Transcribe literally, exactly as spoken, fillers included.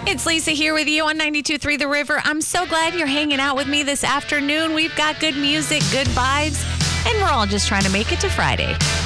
It's Lisa here with you on ninety-two point three The River. I'm so glad you're hanging out with me this afternoon. We've got good music, good vibes, and we're all just trying to make it to Friday.